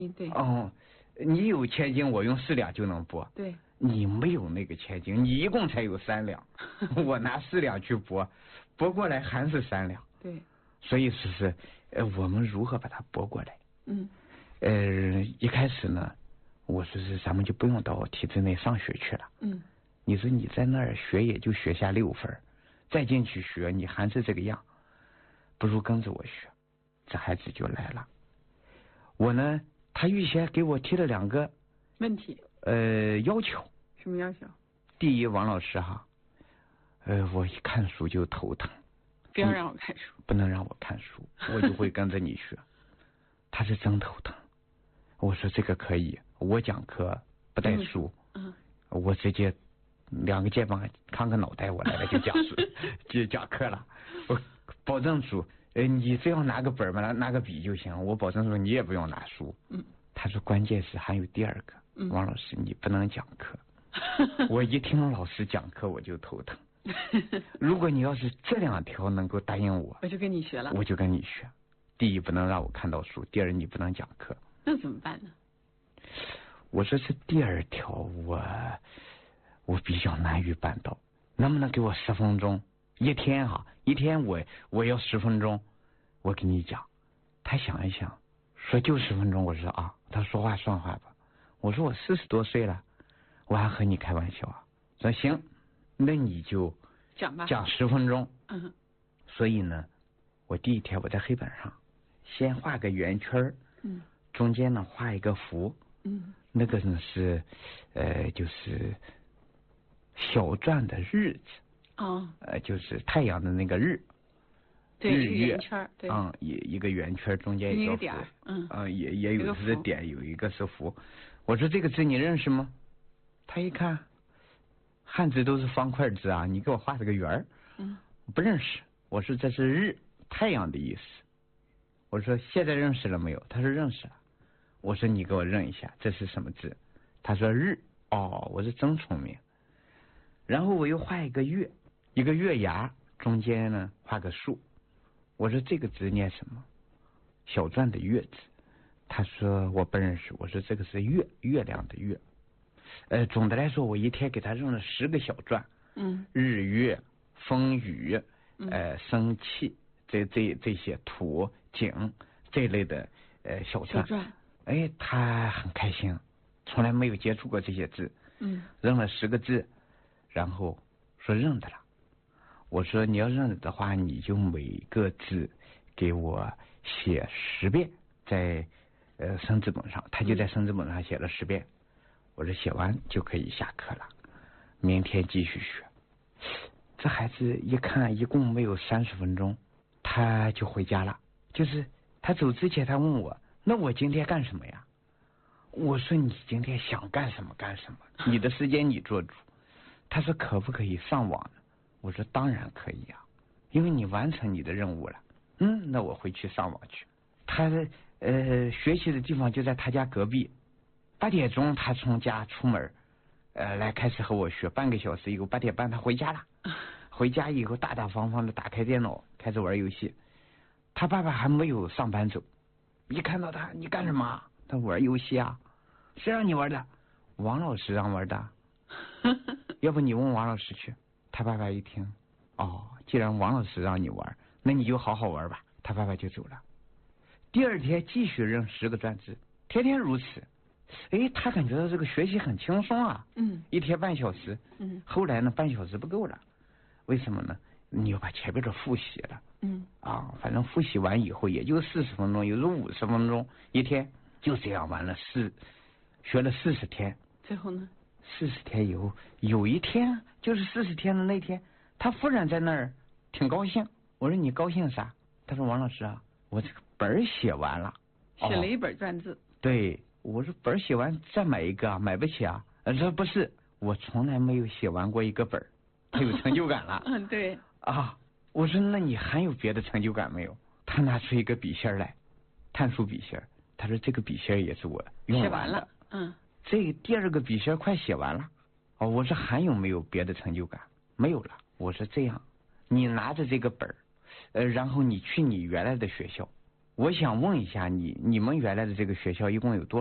对。 哦，你有千斤，我用4两就能拨。 对。 你没有那个千斤，你一共才有3两，我拿4两去拨过来还是3两。 对。 所以是我们如何把它拨过来？一开始呢，我说是咱们就不用到体制内上学去了。你说你在那儿学也就学下6分，再进去学你还是这个样，不如跟着我学。这孩子就来了。我呢，他预先给我提了2个问题， 要求。 什么要求？ 第一，王老师哈，我一看书就头疼， 不要让我看书， 不能让我看书，我就会跟着你学。他是真头疼。我说这个可以，我讲课不带书，我直接2个肩膀扛个脑袋，我来了就讲书，就讲课了。我保证书，你只要拿个本嘛，拿个笔就行。我保证说你也不用拿书。他说关键是还有第2个，王老师你不能讲课。我一听老师讲课我就头疼。如果你要是这2条能够答应我， 我就跟你学了。 我就跟你学。第一，不能让我看到书；第2，你不能讲课。 那怎么办呢？ 我说这第2条我比较难于办到，能不能给我10分钟？一天我要10分钟。我跟你讲，他想一想，说就10分钟。我说啊，他说话算话吧。我说我40多岁了，我还和你开玩笑啊。说行，那你就讲吧， 讲10分钟。所以呢，我第1天我在黑板上先画个圆圈，中间呢画一个符，那个呢是就是小篆的日字，就是太阳的那个日， 对， 日月圆圈，对， 一个圆圈中间一个点， 也有的是点，有一个是符。我说这个字你认识吗？他一看汉字都是方块字啊，你给我画这个圆不认识。我说这是日，太阳的意思。我说现在认识了没有？他说认识了。我说你给我认一下，这是什么字？他说日。我是真聪明。然后我又画一个月，一个月牙，中间呢画个竖。我说这个字念什么？小篆的月字。他说我不认识。我说这个是月，月亮的月。总的来说，我一天给他认了10个小篆，日月风雨，生气，这些土景这类的小篆。他很开心，从来没有接触过这些字，认了10个字，然后说认得了。我说你要认得的话，你就每个字给我写10遍，在生字本上。他就在生字本上写了10遍。我说写完就可以下课了，明天继续学。这孩子一看一共没有30分钟，他就回家了。就是他走之前他问我，那我今天干什么呀？我说你今天想干什么干什么，你的时间你做主。他说可不可以上网呢？我说当然可以啊，因为你完成你的任务了。那我回去上网去。他学习的地方就在他家隔壁。8点钟他从家出门，来开始和我学，半个小时以后8点半他回家了。回家以后大大方方的打开电脑开始玩游戏。他爸爸还没有上班走，一看到他，你干什么？他玩游戏啊。谁让你玩的？王老师让玩的。要不你问王老师去。他爸爸一听，既然王老师让你玩，那你就好好玩吧。他爸爸就走了。第2天继续认10个篆字，天天如此。他感觉到这个学习很轻松啊。一天半小时。后来呢，半小时不够了。为什么呢？你要把前面的复习了。反正复习完以后也就40分钟，有时候50分钟一天，就这样完了学了40天。 最后呢 ？40天以后，有一天就是40天的那天，他忽然在那儿挺高兴。我说你高兴啥？他说王老师啊，我这个本写完了。 写了一本篆字。 对，我说本写完再买一个啊，买不起啊。他说不是，我从来没有写完过一个本。他有成就感了。 对。 我说那你还有别的成就感没有？他拿出一个笔芯来，碳素笔芯。他说这个笔芯也是我用完了。这个第2个笔芯快写完了。我说还有没有别的成就感？没有了。我说这样，你拿着这个本然后你去你原来的学校， 我想问一下你们原来的这个学校一共有多